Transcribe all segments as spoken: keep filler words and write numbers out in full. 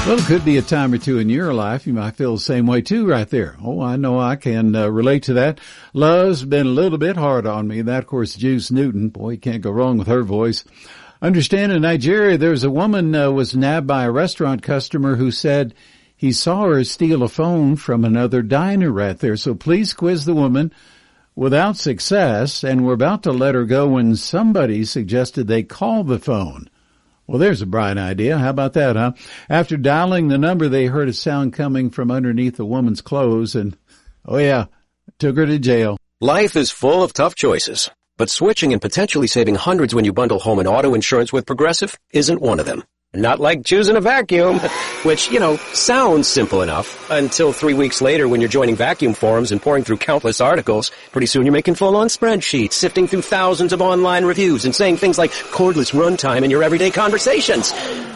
Well, it could be a time or two in your life. You might feel the same way too right there. Oh, I know I can uh, relate to that. Love's been a little bit hard on me. That, of course, Juice Newton. Boy, you can't go wrong with her voice. Understand in Nigeria, there's a woman uh, was nabbed by a restaurant customer who said he saw her steal a phone from another diner right there. So please quiz the woman without success. And we're about to let her go when somebody suggested they call the phone. Well, there's a bright idea. How about that, huh? After dialing the number, they heard a sound coming from underneath the woman's clothes and, oh yeah, took her to jail. Life is full of tough choices, but switching and potentially saving hundreds when you bundle home and auto insurance with Progressive isn't one of them. Not like choosing a vacuum, which, you know, sounds simple enough until three weeks later when you're joining vacuum forums and pouring through countless articles. Pretty soon you're making full-on spreadsheets, sifting through thousands of online reviews and saying things like cordless runtime in your everyday conversations.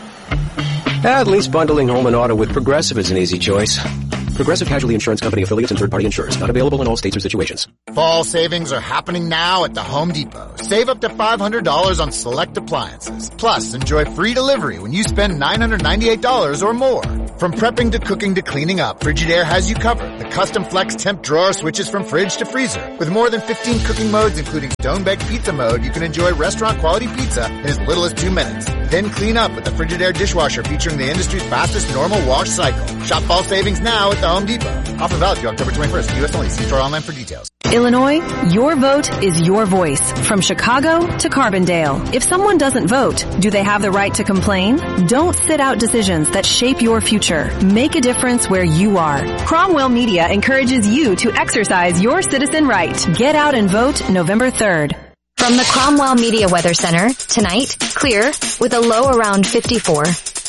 At least bundling home and auto with Progressive is an easy choice. Progressive Casualty Insurance Company affiliates and third-party insurers. Not available in all states or situations. Fall savings are happening now at the Home Depot. Save up to five hundred dollars on select appliances. Plus, enjoy free delivery when you spend nine hundred ninety-eight dollars or more. From prepping to cooking to cleaning up, Frigidaire has you covered. The custom flex temp drawer switches from fridge to freezer. With more than fifteen cooking modes, including stone-baked pizza mode, you can enjoy restaurant-quality pizza in as little as two minutes. Then clean up with the Frigidaire dishwasher featuring the industry's fastest normal wash cycle. Shop fall savings now at the Home Depot. Offer valid through October twenty-first. U S only. See store online for details. Illinois, your vote is your voice. From Chicago to Carbondale. If someone doesn't vote, do they have the right to complain? Don't sit out decisions that shape your future. Make a difference where you are. Cromwell Media encourages you to exercise your citizen right. Get out and vote November third. From the Cromwell Media Weather Center, tonight, clear with a low around fifty-four.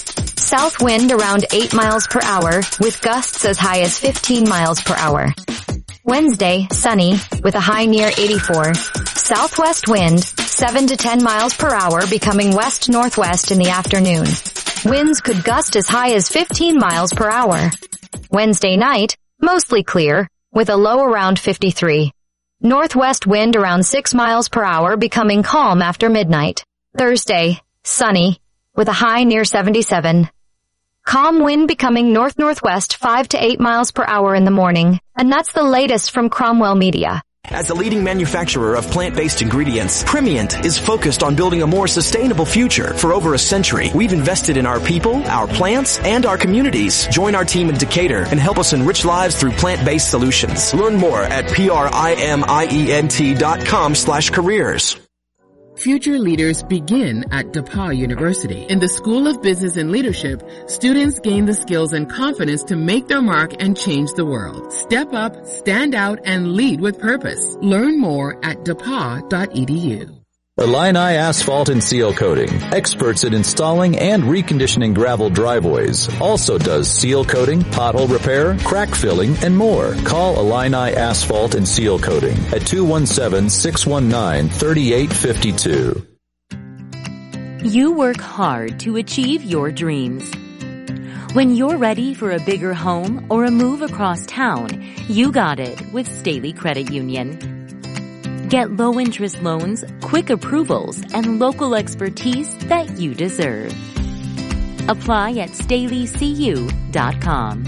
South wind around eight miles per hour with gusts as high as fifteen miles per hour. Wednesday, sunny with a high near eighty-four. Southwest wind, seven to ten miles per hour becoming west-northwest in the afternoon. Winds could gust as high as fifteen miles per hour. Wednesday night, mostly clear with a low around fifty-three. Northwest wind around six miles per hour becoming calm after midnight. Thursday, sunny with a high near seventy-seven. Calm wind becoming north-northwest five to eight miles per hour in the morning. And that's the latest from Cromwell Media. As a leading manufacturer of plant-based ingredients, Primient is focused on building a more sustainable future. For over a century, we've invested in our people, our plants, and our communities. Join our team in Decatur and help us enrich lives through plant-based solutions. Learn more at P-R-I-M-I-E-N-T dot com slash careers. Future leaders begin at DePauw University. In the School of Business and Leadership, students gain the skills and confidence to make their mark and change the world. Step up, stand out, and lead with purpose. Learn more at depaw dot e d u. Illini Asphalt and Seal Coating, experts in installing and reconditioning gravel driveways. Also does seal coating, pothole repair, crack filling, and more. Call Illini Asphalt and Seal Coating at two one seven, six one nine, three eight five two. You work hard to achieve your dreams. When you're ready for a bigger home or a move across town, you got it with Staley Credit Union. Get low-interest loans, quick approvals, and local expertise that you deserve. Apply at staley c u dot com.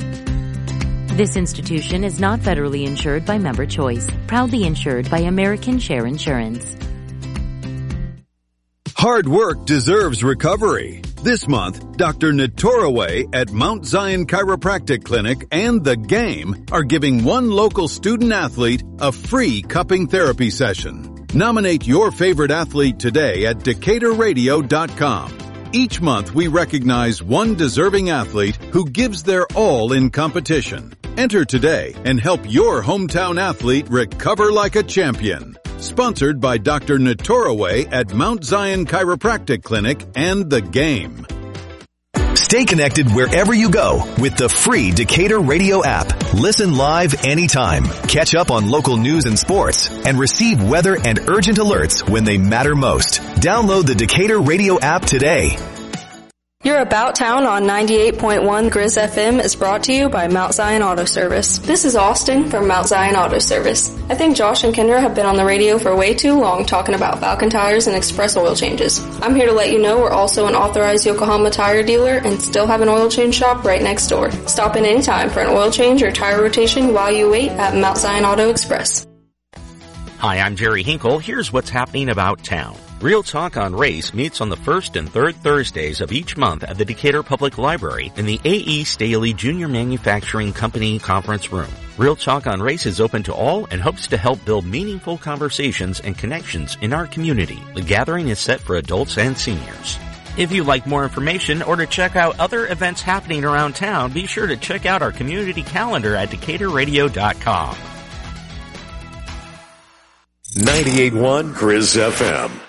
This institution is not federally insured by Member Choice, proudly insured by American Share Insurance. Hard work deserves recovery. This month, Doctor Natoraway at Mount Zion Chiropractic Clinic and The Game are giving one local student athlete a free cupping therapy session. Nominate your favorite athlete today at decatur radio dot com. Each month, we recognize one deserving athlete who gives their all in competition. Enter today and help your hometown athlete recover like a champion. Sponsored by Doctor Natoraway at Mount Zion Chiropractic Clinic and The Game. Stay connected wherever you go with the free Decatur Radio app. Listen live anytime. Catch up on local news and sports and receive weather and urgent alerts when they matter most. Download the Decatur Radio app today. Your About Town on ninety-eight point one Grizz F M is brought to you by Mount Zion Auto Service. This is Austin from Mount Zion Auto Service. I think Josh and Kendra have been on the radio for way too long talking about Falcon tires and express oil changes. I'm here to let you know we're also an authorized Yokohama tire dealer and still have an oil change shop right next door. Stop in anytime for an oil change or tire rotation while you wait at Mount Zion Auto Express. Hi, I'm Jerry Hinkle. Here's what's happening about town. Real Talk on Race meets on the first and third Thursdays of each month at the Decatur Public Library in the A E. Staley Junior Manufacturing Company Conference Room. Real Talk on Race is open to all and hopes to help build meaningful conversations and connections in our community. The gathering is set for adults and seniors. If you'd like more information or to check out other events happening around town, be sure to check out our community calendar at decatur radio dot com. ninety-eight point one Grizz F M.